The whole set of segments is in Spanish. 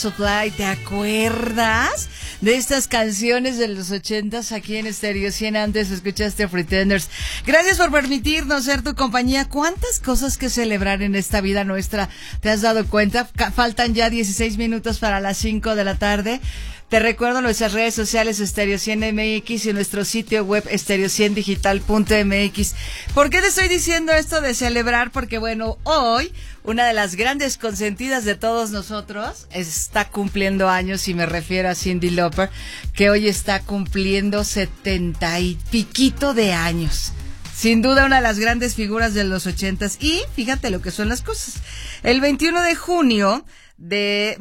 Supply. ¿Te acuerdas de estas canciones de los 80s aquí en Stereo 100? Antes escuchaste Pretenders. Gracias por permitirnos ser tu compañía. ¿Cuántas cosas que celebrar en esta vida nuestra? ¿Te has dado cuenta? Faltan ya 16 minutos para las 5 de la tarde. Te recuerdo nuestras redes sociales Stereo 100 MX y nuestro sitio web stereo100digital.mx. ¿Por qué te estoy diciendo esto de celebrar? Porque bueno, hoy una de las grandes consentidas de todos nosotros está cumpliendo años, y me refiero a Cyndi Lauper, que hoy está cumpliendo 70 y piquito de años. Sin duda una de las grandes figuras de los 80s. Y fíjate lo que son las cosas. El 21 de junio de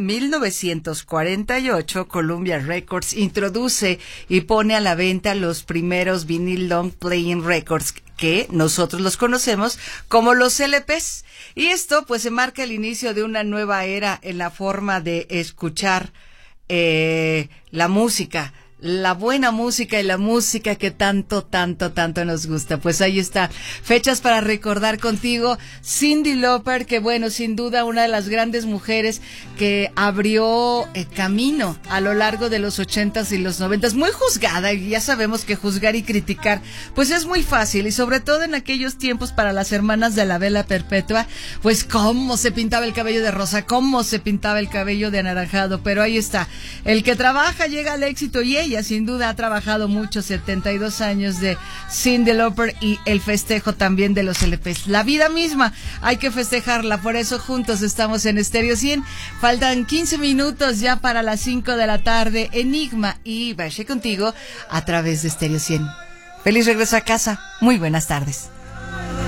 1948, Columbia Records introduce y pone a la venta los primeros vinyl long playing records, que nosotros los conocemos como los LPs. Y esto pues se marca el inicio de una nueva era en la forma de escuchar la música, la buena música y la música que tanto nos gusta. Pues ahí está, fechas para recordar contigo. Cyndi Lauper, que bueno, sin duda una de las grandes mujeres que abrió camino a lo largo de los 80s y los 90s, muy juzgada, y ya sabemos que juzgar y criticar pues es muy fácil, y sobre todo en aquellos tiempos para las hermanas de la vela perpetua, pues cómo se pintaba el cabello de rosa, cómo se pintaba el cabello de anaranjado. Pero ahí está, el que trabaja llega al éxito, y ella sin duda ha trabajado mucho. 72 años de Cyndi Lauper y el festejo también de los LPs. La vida misma hay que festejarla, por eso juntos estamos en Stereo 100. Faltan 15 minutos ya para las 5 de la tarde. Enigma y Bache contigo a través de Stereo 100. Feliz regreso a casa. Muy buenas tardes.